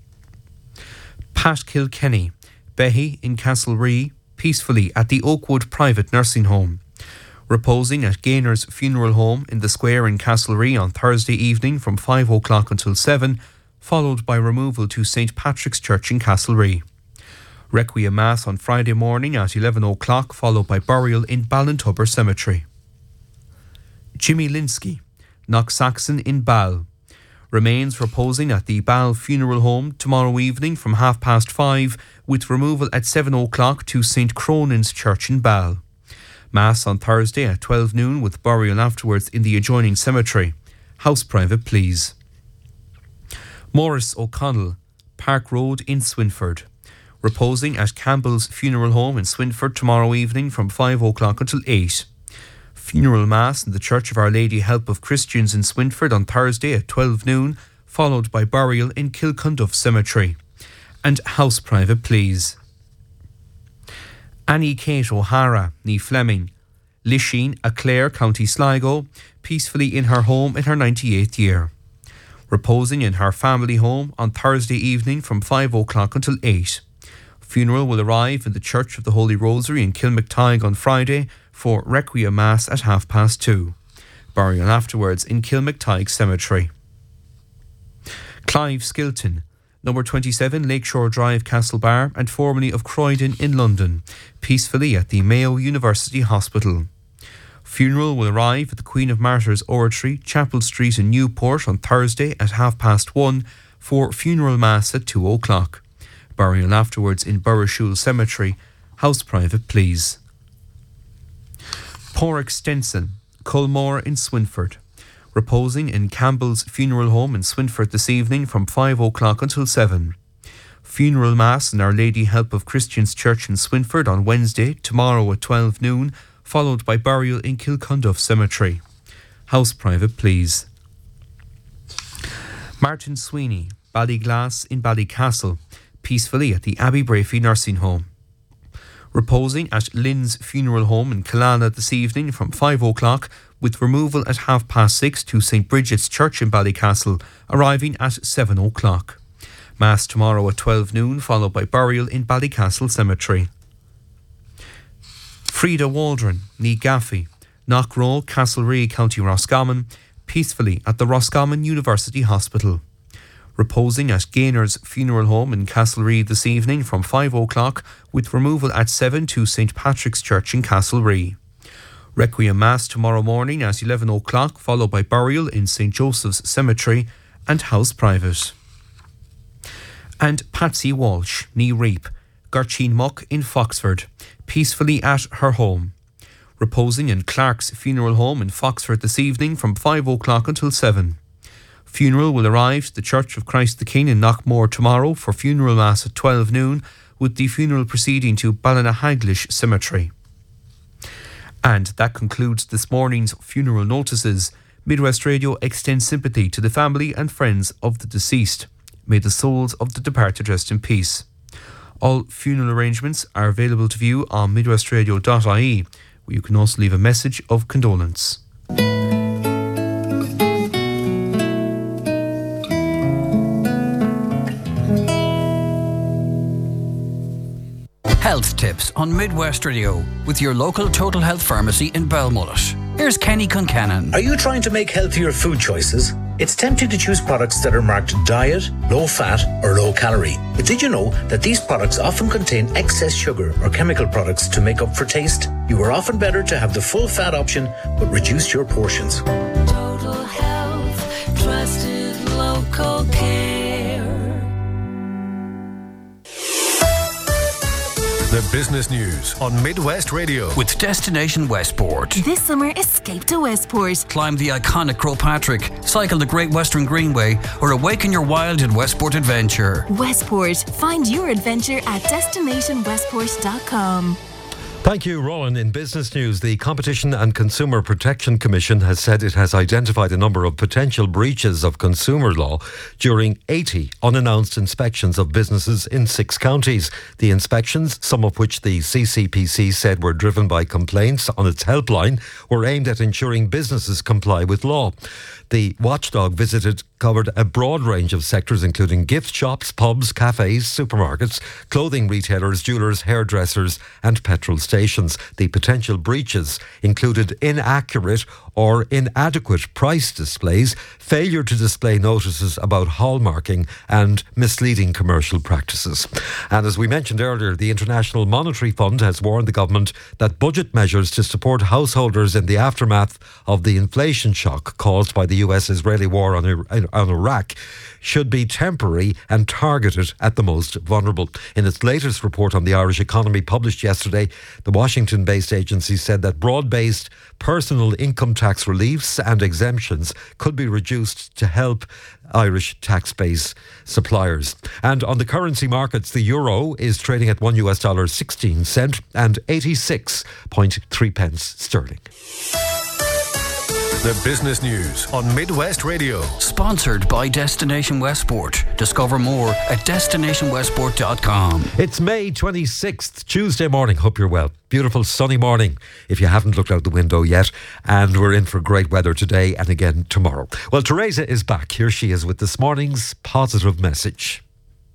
Pat Kilkenny, Behy in Castlerea, peacefully at the Oakwood Private Nursing Home. Reposing at Gaynor's Funeral Home in the Square in Castlerea on Thursday evening from five o'clock until seven, followed by removal to Saint Patrick's Church in Castlerea. Requiem Mass on Friday morning at eleven o'clock, followed by burial in Ballintubber Cemetery. Jimmy Linsky, Knocksaxon in Ball. Remains reposing at the Ball Funeral Home tomorrow evening from half past five, with removal at seven o'clock to Saint Cronin's Church in Ball. Mass on Thursday at twelve noon with burial afterwards in the adjoining cemetery. House private please. Maurice O'Connell, Park Road in Swinford. Reposing at Campbell's Funeral Home in Swinford tomorrow evening from five o'clock until eight. Funeral Mass in the Church of Our Lady Help of Christians in Swinford on Thursday at twelve noon, followed by burial in Kilcunduff Cemetery. And house private please. Annie Kate O'Hara, ní Fleming, Lisheen, Clare, County Sligo, peacefully in her home in her ninety-eighth year. Reposing in her family home on Thursday evening from five o'clock until eight. Funeral will arrive in the Church of the Holy Rosary in Kilmactyghe on Friday for Requiem Mass at half past two. Burial afterwards in Kilmactyghe Cemetery. Clive Skilton, number twenty-seven Lakeshore Drive, Castlebar, and formerly of Croydon in London, peacefully at the Mayo University Hospital. Funeral will arrive at the Queen of Martyrs Oratory, Chapel Street in Newport on Thursday at half past one for funeral mass at two o'clock. Burial afterwards in Burrishoole Cemetery. House private please. Porrick Stenson, Culmore in Swinford. Reposing in Campbell's Funeral Home in Swinford this evening from five o'clock until seven. Funeral Mass in Our Lady Help of Christians Church in Swinford on Wednesday, tomorrow at twelve noon, followed by burial in Kilcunduff Cemetery. House private please. Martin Sweeney, Ballyglass in Ballycastle, peacefully at the Abbey Brafey Nursing Home. Reposing at Lynn's Funeral Home in Killala this evening from five o'clock, with removal at half past six to Saint Bridget's Church in Ballycastle, arriving at seven o'clock. Mass tomorrow at twelve noon, followed by burial in Ballycastle Cemetery. Frida Waldron, ní Gaffey, Knockrow, Castlerea, County Roscommon, peacefully at the Roscommon University Hospital. Reposing at Gaynor's Funeral Home in Castlerea this evening from five o'clock, with removal at seven to Saint Patrick's Church in Castlerea. Requiem Mass tomorrow morning at eleven o'clock, followed by burial in Saint Joseph's Cemetery and house private. And Patsy Walsh, ní Reap, Garcheen Muck in Foxford, peacefully at her home. Reposing in Clark's Funeral Home in Foxford this evening from five o'clock until seven. Funeral will arrive to the Church of Christ the King in Knockmore tomorrow for funeral mass at twelve noon, with the funeral proceeding to Ballinahagglish Cemetery. And that concludes this morning's funeral notices. Midwest Radio extends sympathy to the family and friends of the deceased. May the souls of the departed rest in peace. All funeral arrangements are available to view on midwestradio dot I E, where you can also leave a message of condolence. Health tips on Midwest Radio with your local Total Health Pharmacy in Belmullet. Here's Kenny Concannon. Are you trying to make healthier food choices? It's tempting to choose products that are marked diet, low fat or low calorie. But did you know that these products often contain excess sugar or chemical products to make up for taste? You are often better to have the full fat option but reduce your portions. Total Health, trusted local care. The business news on Midwest Radio. With Destination Westport. This summer, escape to Westport. Climb the iconic Croagh Patrick, cycle the Great Western Greenway, or awaken your wild in Westport Adventure. Westport. Find your adventure at destination westport dot com. Thank you, Rowan. In business news, the Competition and Consumer Protection Commission has said it has identified a number of potential breaches of consumer law during eighty unannounced inspections of businesses in six counties. The inspections, some of which the C C P C said were driven by complaints on its helpline, were aimed at ensuring businesses comply with law. The watchdog visited covered a broad range of sectors, including gift shops, pubs, cafes, supermarkets, clothing retailers, jewellers, hairdressers and petrol stations. The potential breaches included inaccurate or inadequate price displays, failure to display notices about hallmarking and misleading commercial practices. And as we mentioned earlier, the International Monetary Fund has warned the government that budget measures to support householders in the aftermath of the inflation shock caused by the U S-Israeli war on, on Iraq should be temporary and targeted at the most vulnerable. In its latest report on the Irish economy published yesterday, the Washington-based agency said that broad-based personal income tax reliefs and exemptions could be reduced to help Irish tax base suppliers. And on the currency markets, the euro is trading at one US dollar sixteen cent and eighty-six point three pence sterling. The business news on Midwest Radio. Sponsored by Destination Westport. Discover more at destination westport dot com. It's May twenty-sixth, Tuesday morning. Hope you're well. Beautiful sunny morning if you haven't looked out the window yet. And we're in for great weather today and again tomorrow. Well, Teresa is back. Here she is with this morning's positive message.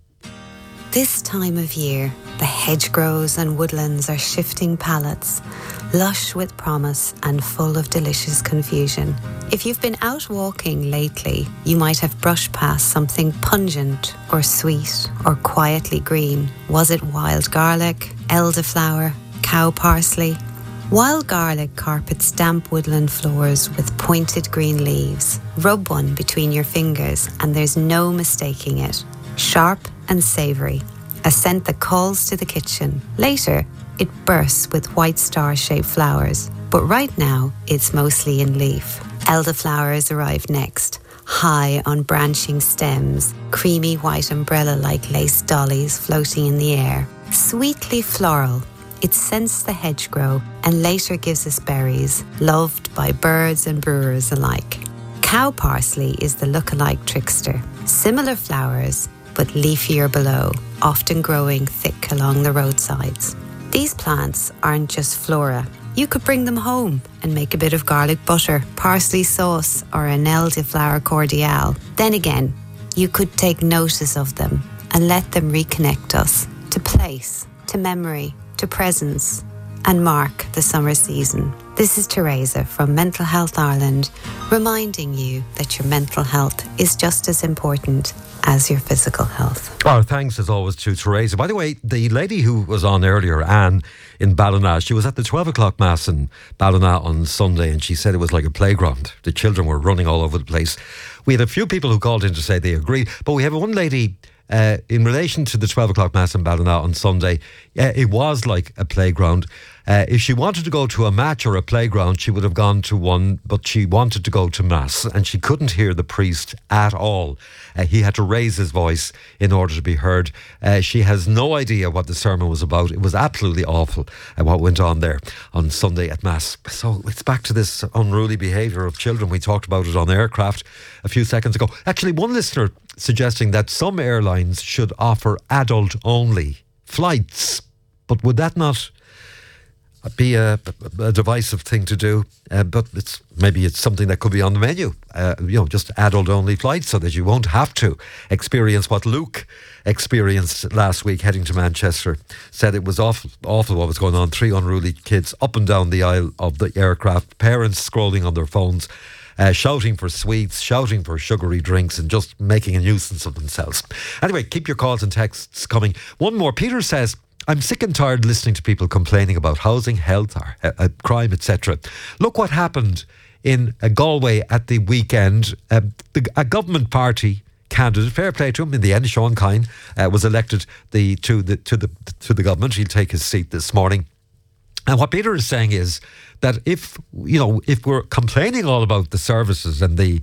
This time of year, the hedgerows and woodlands are shifting palates, lush with promise and full of delicious confusion. If you've been out walking lately, you might have brushed past something pungent or sweet or quietly green. Was it wild garlic, elderflower, cow parsley? Wild garlic carpets damp woodland floors with pointed green leaves. Rub one between your fingers and there's no mistaking it. Sharp and savoury, a scent that calls to the kitchen. Later, it bursts with white star-shaped flowers, but right now, it's mostly in leaf. Elderflowers arrive next, high on branching stems, creamy white umbrella-like lace dollies floating in the air. Sweetly floral, it scents the hedgerow and later gives us berries, loved by birds and brewers alike. Cow parsley is the look-alike trickster. Similar flowers, but leafier below, often growing thick along the roadsides. These plants aren't just flora. You could bring them home and make a bit of garlic butter, parsley sauce, or an elderflower cordial. Then again, you could take notice of them and let them reconnect us to place, to memory, to presence, and mark the summer season. This is Teresa from Mental Health Ireland, reminding you that your mental health is just as important as your physical health. Our thanks as always to Teresa. By the way, the lady who was on earlier, Anne, in Ballina, she was at the twelve o'clock Mass in Ballina on Sunday and she said it was like a playground. The children were running all over the place. We had a few people who called in to say they agreed, but we have one lady uh, in relation to the twelve o'clock Mass in Ballina on Sunday. Uh, it was like a playground. Uh, if she wanted to go to a match or a playground, she would have gone to one, but she wanted to go to Mass and she couldn't hear the priest at all. Uh, he had to raise his voice in order to be heard. Uh, she has no idea what the sermon was about. It was absolutely awful uh, what went on there on Sunday at Mass. So it's back to this unruly behaviour of children. We talked about it on Aircraft a few seconds ago. Actually, one listener suggesting that some airlines should offer adult-only flights. But would that not be a, a divisive thing to do? Uh, but it's maybe it's something that could be on the menu. Uh, you know, just adult-only flights so that you won't have to experience what Luke experienced last week heading to Manchester. Said it was awful, awful what was going on. Three unruly kids up and down the aisle of the aircraft, parents scrolling on their phones. uh, shouting for sweets, shouting for sugary drinks, and just making a nuisance of themselves. Anyway, keep your calls and texts coming. One more. Peter says, I'm sick and tired listening to people complaining about housing, health, or, uh, uh, crime, et cetera. Look what happened in uh, Galway at the weekend. Uh, the, a government party candidate, fair play to him, in the end, Sean Kine, uh, was elected the to the to the to the government. He'll take his seat this morning. And what Peter is saying is that if you know if we're complaining all about the services and the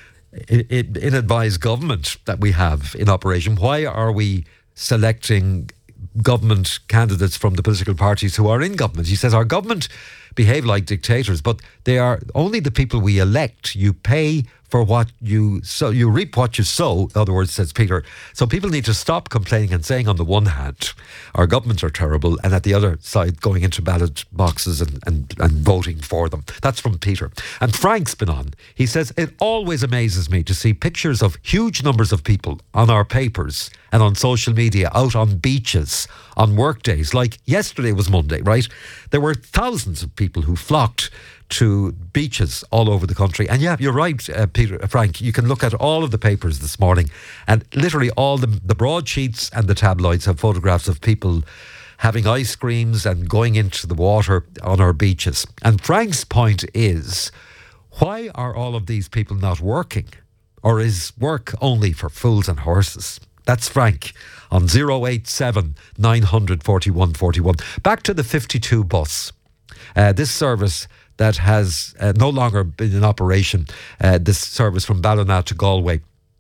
ill-advised government that we have in operation, why are we selecting government candidates from the political parties who are in government? He says our government behave like dictators, but they are only the people we elect. You pay for what you sow, you reap what you sow, in other words, says Peter. So people need to stop complaining and saying on the one hand our governments are terrible, and at the other side going into ballot boxes and, and, and voting for them. That's from Peter. And Frank's been on. He says, it always amazes me to see pictures of huge numbers of people on our papers and on social media out on beaches on work days. Like yesterday was Monday, right? There were thousands of people who flocked to beaches all over the country. And yeah, you're right, uh, Peter, uh, Frank, you can look at all of the papers this morning and literally all the, the broadsheets and the tabloids have photographs of people having ice creams and going into the water on our beaches. And Frank's point is, why are all of these people not working? Or is work only for fools and horses? That's Frank on oh eight seven, nine hundred, forty-one forty-one. Back to the fifty-two bus. Uh, this service that has uh, no longer been in operation, uh, this service from Ballina to Galway.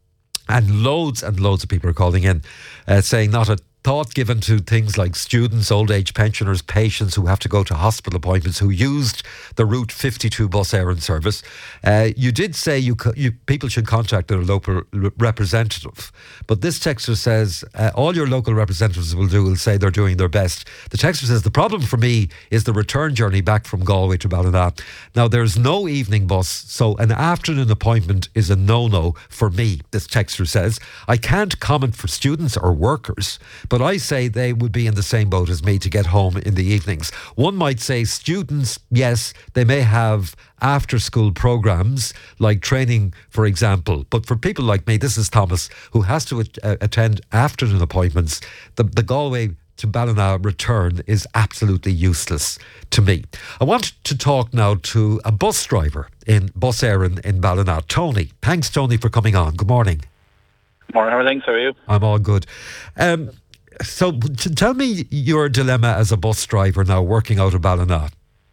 And loads and loads of people are calling in uh, saying not a thought given to things like students, old age pensioners, patients who have to go to hospital appointments who used the Route fifty-two bus Éireann service. Uh, you did say you, co- you people should contact their local r- representative, but this texter says uh, all your local representatives will do will say they're doing their best. The texter says the problem for me is the return journey back from Galway to Ballina. Now there's no evening bus, so an afternoon appointment is a no-no for me, this texter says. I can't comment for students or workers, but But I say they would be in the same boat as me to get home in the evenings. One might say students, yes, they may have after-school programmes like training, for example. But for people like me, this is Thomas, who has to uh, attend afternoon appointments, the, the Galway to Ballina return is absolutely useless to me. I want to talk now to a bus driver in Bus Éireann in Ballina, Tony. Thanks, Tony, for coming on. Good morning. Morning, how are things? How are you? I'm all good. Um, So t- tell me your dilemma as a bus driver now working out of Ballina.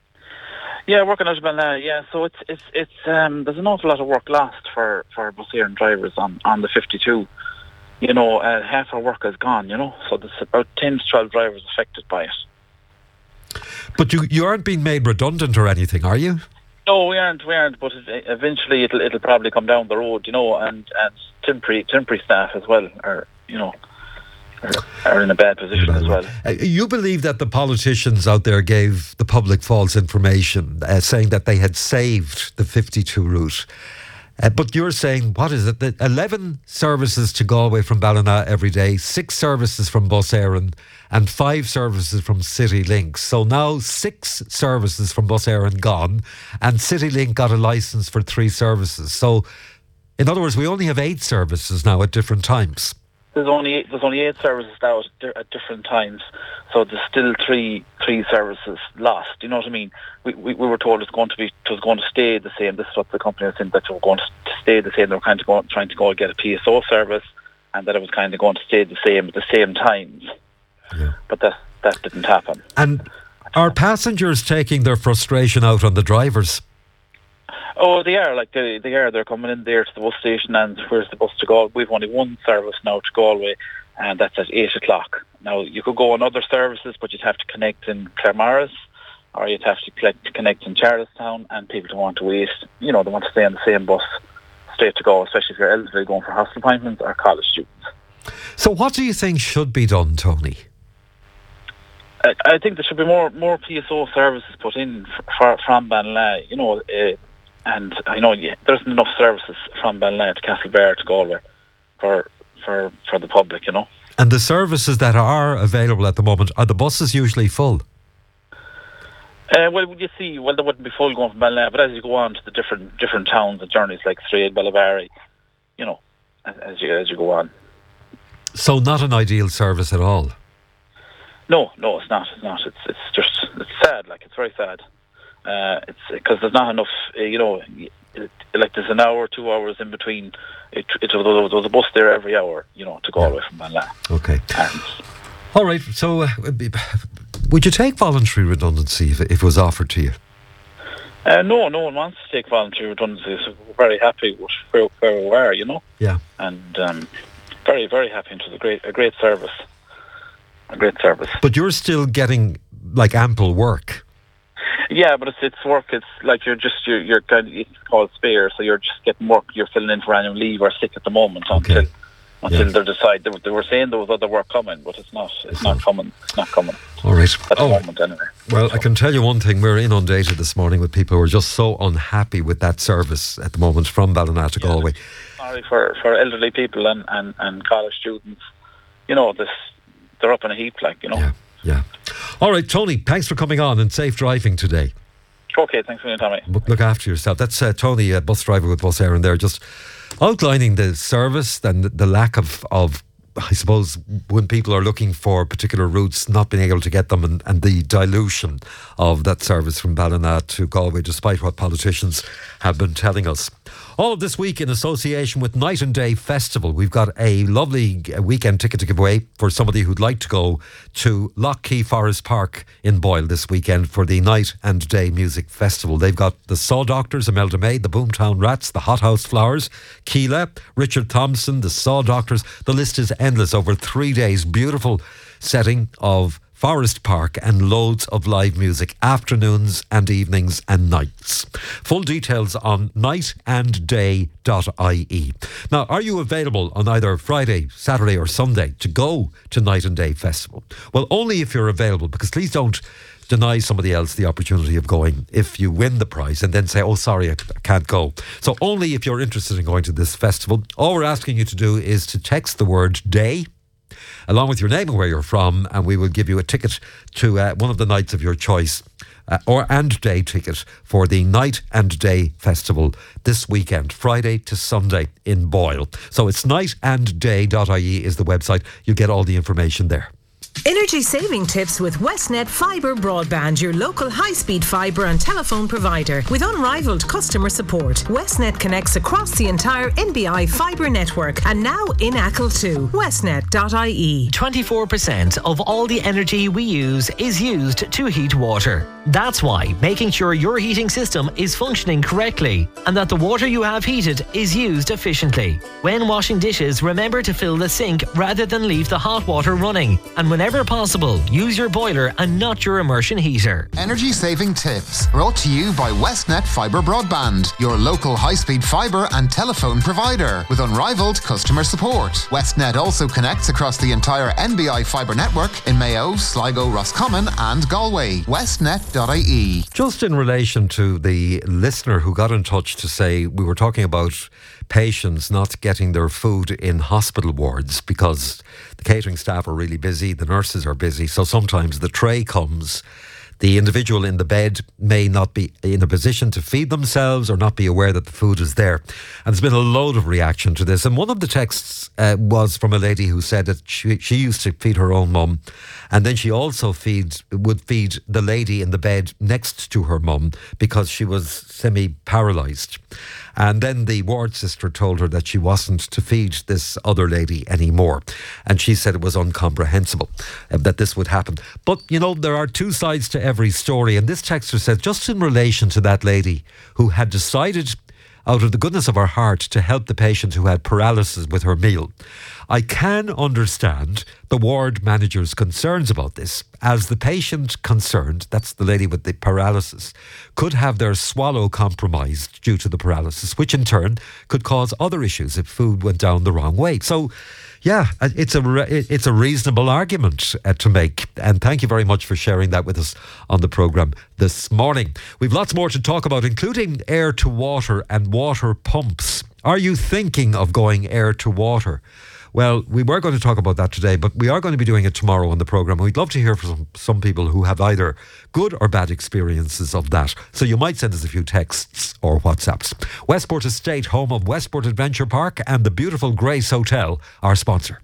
Yeah, working out of Ballina, yeah. So it's it's it's um there's an awful lot of work lost for, for Bus Éireann drivers on, on the fifty-two. You know, uh, half our work is gone, you know. So there's about ten to twelve drivers affected by it. But you you aren't being made redundant or anything, are you? No, we aren't, we aren't, but it, eventually it'll it'll probably come down the road, you know, and, and temporary temporary staff as well are, you know, are in a bad position as well. Uh, you believe that the politicians out there gave the public false information, uh, saying that they had saved the fifty-two route. Uh, but you're saying, what is it, that eleven services to Galway from Ballina every day, six services from Bus Éireann, and five services from CityLink. So now six services from Bus Éireann gone, and CityLink got a licence for three services. So, in other words, we only have eight services now at different times. There's only eight, there's only eight services now at, di- at different times, so there's still three three services lost. You know what I mean? We we, we were told it's going to be it was going to stay the same. This is what the company was saying, that they were going to stay the same. They were kind of going, trying to go and get a P S O service, and that it was kind of going to stay the same at the same times. Yeah. But that that didn't happen. And are passengers taking their frustration out on the drivers? Oh, they are. Like they, they are. They're coming in there to the bus station, and where's the bus to go? We've only one service now to Galway, and that's at eight o'clock. Now you could go on other services, but you'd have to connect in Claremorris, or you'd have to collect, connect in Charlestown, and people don't want to wait. You know, they want to stay on the same bus straight to go, especially if you're elderly going for hospital appointments or college students. So, what do you think should be done, Tony? I, I think there should be more more P S O services put in for, from Ballina. You know. Uh, And I know yeah, there isn't enough services from Ballina to Castlebar to Galway for for for the public, you know. And the services that are available at the moment, are the buses usually full? Uh, well, you see, well, there wouldn't be full going from Ballina, but as you go on to the different different towns and journeys like Straight, Bellavarie, you know, as, as you as you go on. So not an ideal service at all. No, no, it's not. It's not. It's it's just it's sad. Like it's very sad. Uh, it's because there's not enough. Uh, you know, it, like there's an hour, two hours in between. It, it, there was a bus there every hour. You know, to go all the way from Ballina. Okay. And all right. So, uh, would you take voluntary redundancy if, if it was offered to you? Uh, no, no one wants to take voluntary redundancy. So we're very happy with where, where we are. You know. Yeah. And um, very, very happy into the great, a great service. A great service. But you're still getting like ample work. Yeah, but it's it's work. It's like you're just you're, you're kind of, it's called spare, so you're just getting work. You're filling in for annual leave or sick at the moment until okay. until yeah. they decide. They, they were saying there was other work coming, but it's not. It's, it's not, not coming. It's not coming. All right. At oh, the moment, anyway. Well, I can tell you one thing: we're inundated this morning with people who are just so unhappy with that service at the moment from Ballina to yeah, Galway. Sorry for for elderly people and, and, and college students. You know, this they're up in a heap, like you know. Yeah. Yeah. All right, Tony, thanks for coming on and safe driving today. Okay, thanks for your time. Look, look after yourself. That's uh, Tony, uh, bus driver with Bus Éireann there, just outlining the service and the, the lack of, of, I suppose, when people are looking for particular routes, not being able to get them, and, and the dilution of that service from Ballina to Galway, despite what politicians have been telling us. All of this week in association with Night and Day Festival. We've got a lovely weekend ticket to give away for somebody who'd like to go to Lough Forest Park in Boyle this weekend for the Night and Day Music Festival. They've got the Saw Doctors, Imelda May, the Boomtown Rats, the Hothouse Flowers, Keela, Richard Thompson, the Saw Doctors. The list is endless over three days. Beautiful setting of Forest Park and loads of live music, afternoons and evenings and nights. Full details on night and day dot I E. Now, are you available on either Friday, Saturday or Sunday to go to Night and Day Festival? Well, only if you're available, because please don't deny somebody else the opportunity of going if you win the prize and then say, oh, sorry, I can't go. So only if you're interested in going to this festival. All we're asking you to do is to text the word day along with your name and where you're from, and we will give you a ticket to uh, one of the nights of your choice, uh, or and day ticket for the Night and Day Festival this weekend, Friday to Sunday in Boyle. So it's night and day dot I E is the website. You'll get all the information there. Energy saving tips with Westnet Fibre Broadband, your local high-speed fibre and telephone provider. With unrivaled customer support, Westnet connects across the entire N B I fibre network and now in Achill too. Westnet dot I E. twenty-four percent of all the energy we use is used to heat water. That's why making sure your heating system is functioning correctly and that the water you have heated is used efficiently. When washing dishes, remember to fill the sink rather than leave the hot water running. And whenever possible, use your boiler and not your immersion heater. Energy saving tips brought to you by Westnet Fibre Broadband, your local high-speed fibre and telephone provider with unrivaled customer support. Westnet also connects across the entire N B I fibre network in Mayo, Sligo, Roscommon and Galway. Westnet dot I E. Just in relation to the listener who got in touch to say we were talking about patients not getting their food in hospital wards because the catering staff are really busy, the nurses are busy, so sometimes the tray comes. The individual in the bed may not be in a position to feed themselves or not be aware that the food is there. And there's been a load of reaction to this. And one of the texts uh, was from a lady who said that she, she used to feed her own mum, and then she also feed, would feed the lady in the bed next to her mum because she was semi-paralysed. And then the ward sister told her that she wasn't to feed this other lady anymore. And she said it was incomprehensible uh, that this would happen. But, you know, there are two sides to every story. And this texter said, just in relation to that lady who had decided out of the goodness of her heart to help the patient who had paralysis with her meal, I can understand the ward manager's concerns about this, as the patient concerned, that's the lady with the paralysis, could have their swallow compromised due to the paralysis, which in turn could cause other issues if food went down the wrong way. So, yeah, it's a re- it's a reasonable argument uh, to make. And thank you very much for sharing that with us on the programme this morning. We've lots more to talk about, including air to water and water pumps. Are you thinking of going air to water? Well, we were going to talk about that today, but we are going to be doing it tomorrow on the programme. We'd love to hear from some, some people who have either good or bad experiences of that. So you might send us a few texts or WhatsApps. Westport Estate, home of Westport Adventure Park and the beautiful Grace Hotel, our sponsor.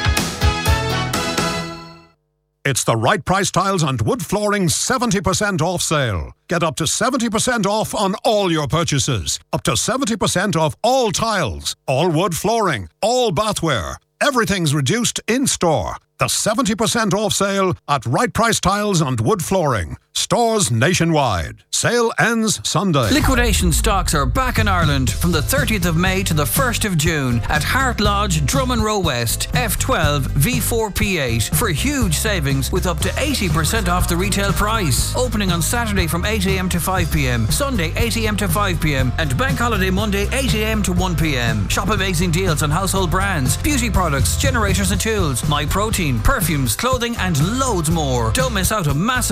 It's the Right Price Tiles and Wood Flooring seventy percent off sale. Get up to seventy percent off on all your purchases. Up to seventy percent off all tiles, all wood flooring, all bathware. Everything's reduced in store. The seventy percent off sale at Right Price Tiles and Wood Flooring. Stores nationwide. Sale ends Sunday. Liquidation stocks are back in Ireland from the thirtieth of May to the first of June at Hart Lodge, Drummond Row West, F twelve V four P eight for huge savings with up to eighty percent off the retail price. Opening on Saturday from eight a m to five p m, Sunday eight a m to five p m and Bank Holiday Monday eight a m to one p m. Shop amazing deals on household brands, beauty products, generators and tools, My Protein, perfumes, clothing and loads more. Don't miss out on massive